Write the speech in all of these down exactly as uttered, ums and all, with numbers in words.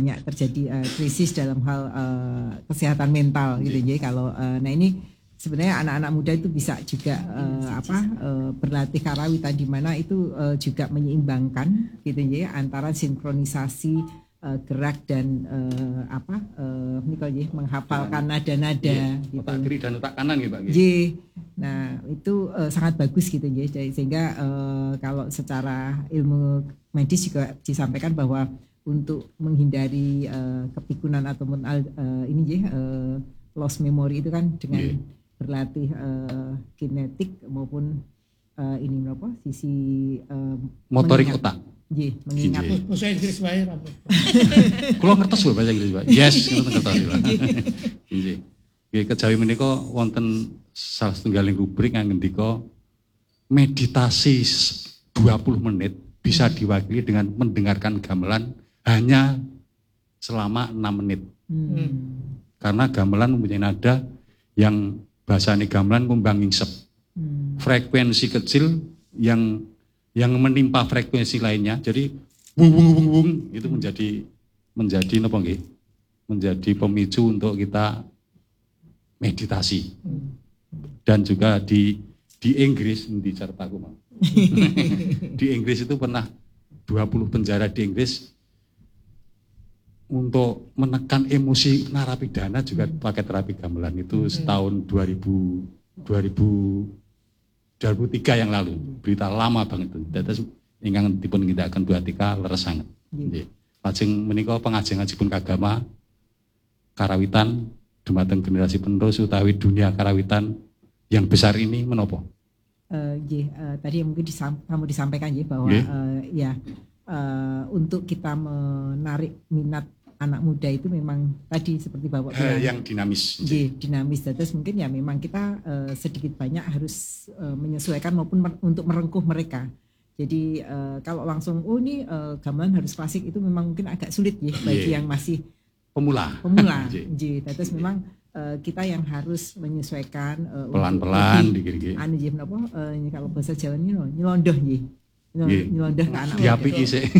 banyak terjadi uh, krisis dalam hal uh, kesehatan mental gitu ya. Kalau uh, nah ini sebenarnya anak-anak muda itu bisa juga uh, apa uh, berlatih karawitan di mana itu uh, juga menyeimbangkan gitu ya antara sinkronisasi uh, gerak dan uh, apa uh, ya, menghafalkan nada-nada ya, gitu. Otak kiri dan otak kanan ya Pak. Ye. Nah itu uh, sangat bagus gitu ya. Sehingga uh, kalau secara ilmu medis juga disampaikan bahwa untuk menghindari uh, kepikunan ataupun uh, ini ya uh, lost memory itu kan dengan yeah. berlatih uh, kinetik maupun uh, ini apa sisi uh, motorik otak. Iya, mengingat. Bahasa Inggris wae apa? Kulo ngertos lho bahasa Inggris, Pak. Yes, ngoten ngertos, Pak. Nggih. Nggih kejawi menika wonten salah setunggaling rubrik yang ngendika meditasi dua puluh menit bisa diwakili dengan mendengarkan gamelan hanya selama enam menit. Hmm. Karena gamelan mempunyai nada yang bahasane gamelan kumbang ngingsep. Hmm. Frekuensi kecil yang yang menimpa frekuensi lainnya. Jadi wung wung wung wung itu menjadi menjadi napa nggih? Menjadi pemicu untuk kita meditasi. Hmm. Dan juga di di Inggris di cartaku Mang. Di Inggris itu pernah dua puluh penjara di Inggris untuk menekan emosi narapidana juga pakai terapi gamelan itu setahun dua ribu dua ribu tiga yang lalu. Berita lama banget itu. Dados ingkang dipun nindakaken dua tika leres sanget. Nggih. Lajeng menika pengajeng-ajengipun kagama karawitan dumateng generasi penerus utawi dunia karawitan yang besar ini menapa? Uh, yeah, uh, tadi mungkin disam, kamu disampaikan ya bahwa yeah. uh, ya uh, untuk kita menarik minat anak muda itu memang tadi seperti Bapak bilang uh, yang dinamis. Yeah, dinamis. Terus mungkin ya memang kita uh, sedikit banyak harus uh, menyesuaikan maupun mer- untuk merengkuh mereka. Jadi uh, kalau langsung oh ini uh, gamelan harus klasik itu memang mungkin agak sulit ya bagi yeah. yang masih pemula. Pemula. Jadi yeah. terus memang Uh, kita yang harus menyesuaikan uh, pelan-pelan dikit-dikit. Anu nggih menapa uh, ini kalau bahasa Jawa ini nyelondoh nggih. Nyelondoh ke anak. Diapiki sik.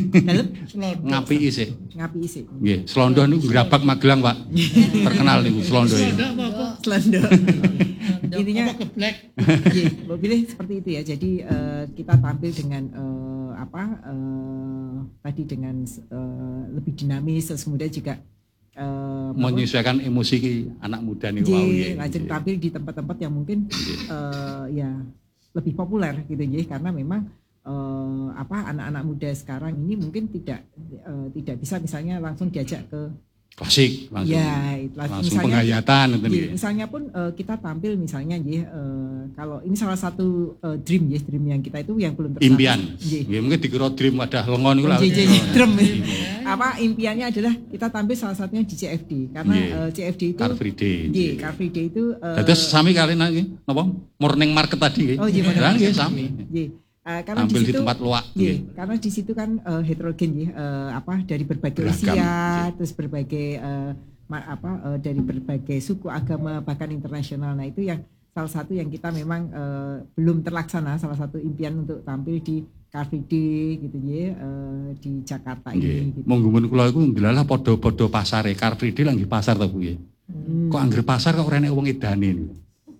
Ngapiki sik. Ngapiki sik. Nggih, selondoh niku Grabak Magelang, Pak. Terkenal niku selondoh. Selondoh. Intinya geblek. Nggih, mbok pilih seperti itu ya. Jadi uh, kita tampil dengan uh, apa uh, tadi dengan uh, lebih dinamis terus kemudian juga Uh, menyesuaikan emosi anak muda nih wow ya. Lajeng tampil di tempat-tempat yang mungkin uh, ya lebih populer gitu ya karena memang uh, apa anak-anak muda sekarang ini mungkin tidak uh, tidak bisa misalnya langsung diajak ke klasik langsung ya, langsung misalnya, penghayatan ya, misalnya pun uh, kita tampil misalnya ya uh, kalau ini salah satu uh, dream ya dream yang kita itu yang belum tercapai impian ya mungkin dikira dream ada lengon itu lah dream apa impiannya adalah kita tampil salah satunya di C F D karena yeah. uh, C F D itu Car Free Day yeah, Car Free Day itu uh, terus sami kalian lagi napa morning market tadi nggih oh iya yeah, sami yeah. Uh, karena tampil di, situ, di tempat luak yeah, karena di situ kan uh, heterogen ya uh, apa dari berbagai beragam, usia yeah. terus berbagai uh, apa uh, dari berbagai suku agama bahkan internasional. Nah itu yang salah satu yang kita memang uh, belum terlaksana salah satu impian untuk tampil di Car Free Day gitu ya uh, di Jakarta yeah. ini gitu. Monggo kula iku ndelalah padha-padha pasare Car Free Day lagi pasar ta Bu ya. Hmm. Kok anggere pasar kok ora enek wong edane niku.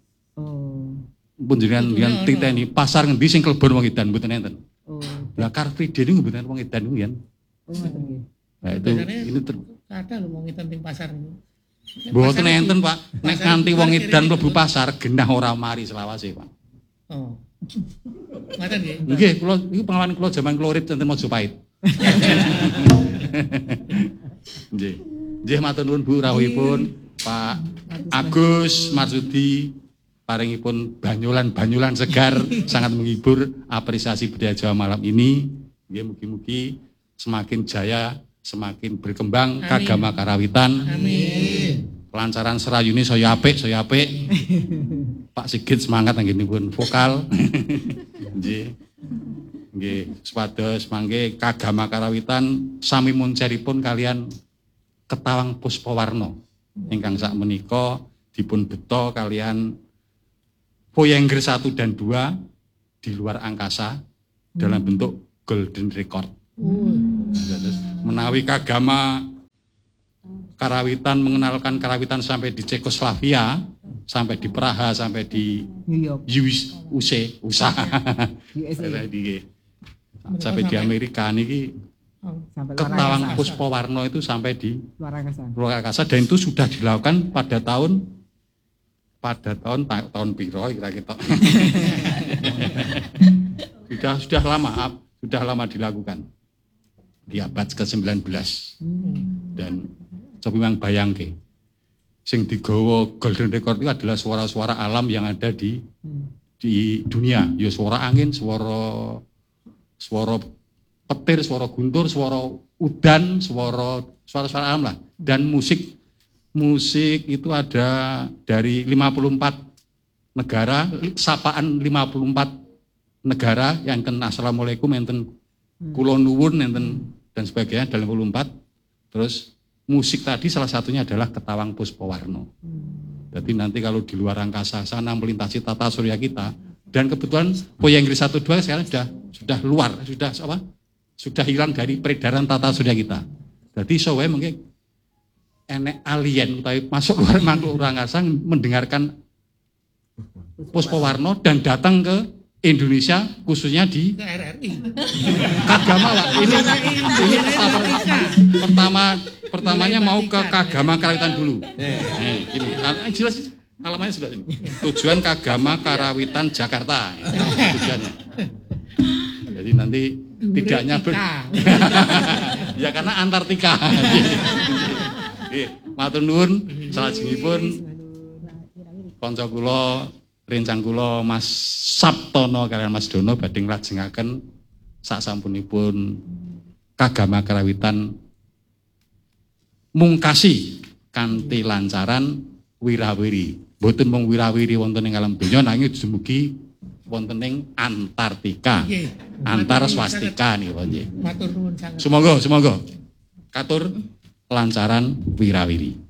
Oh. Pun jenengan yang titeni pasar ngendi sing klebon wong edan mboten enten. Oh. Lah Car Free Day niku mboten wong edan niku yen. Oh ngoten nggih. Nah itu ini ter... ada lho wong edan teng pasar niku. Mboten enten Pak. Nek nganti wong edan mlebu pasar genah ora mari selawase Pak. Oh. Ngoten nggih. Nggih, kula iki pengalaman kula jaman kula urip teng Mojopahit. Nggih. Nggih matur nuwun Bu rawuhipun Pak Agus Marsudi paringipun banyulan-banyulan segar sangat menghibur apresiasi budaya Jawa malam ini. Nggih mugi-mugi semakin jaya, semakin berkembang kagama karawitan. Amin. Kelancaran serayune saya apik, saya apik. Pak Sigit semangat anggenipun vokal. Nggih. Nggih, supados mangke kagama karawitan sami munceripun kalian Ketawang Puspawarna ingkang sakmenika dipun beto kalian Voyager satu dan dua di luar angkasa dalam bentuk golden record. Hmm. Menawi kagama karawitan, mengenalkan karawitan sampai di Cekoslovakia, sampai di Praha, sampai di New York, U C, U S A, U S A, di, sampai di Amerika niki Oh. sampai luar Ketawang angkasa. Puspawarna itu sampai di Luar angkasa. luar angkasa, dan itu sudah dilakukan pada tahun pada tahun tahun piro kira-kira. sudah sudah lama sudah lama dilakukan di abad ke sembilan belas. Dan coba memang bayangke sing digawa golden record itu adalah suara-suara alam yang ada di di dunia, ya suara angin, suara suara petir, suara guntur, suara udan, suara suara-suara alam lah. Dan musik musik itu ada dari lima puluh empat negara, sapaan lima puluh empat negara yang enten assalamualaikum, enten kula nuwun, enten dan sebagainya dalam lima puluh empat. Terus musik tadi salah satunya adalah Ketawang Puspawarna. Jadi nanti kalau di luar angkasa sana melintasi tata surya kita, dan kebetulan Poya Inggris satu dua sekarang sudah sudah luar, sudah apa? Sudah hilang dari peredaran tata surya kita. Jadi sowe mungkin enek alien tapi masuk luar makhluk luar angkasa mendengarkan Puspawarna dan datang ke Indonesia, khususnya di Ke R R I. Kagama lah. Ini ini pertama, pertama pertamanya mau ke Kagama Karawitan dulu. Eh, ini kan jelas alamatnya sudah ini. Tujuan Kagama Karawitan Jakarta. Tujuannya. Jadi nanti tidak nyabut. Ya karena Antartika. Nggih, matur nuwun salajengipun kanca kula, rencang kula Mas Saptono kaliyan Mas Dono badhe nglajengaken sasampunipun Kagama Karawitan mungkasi kanthi lancaran wirawiri. Mboten mung wirawiri wonten ing alam donya nanging dumugi wonten ing Antartika. Antar swastika niku nggih. Matur nuwun sanget. Sumangga, sumangga. Katur lancaran wirawiri.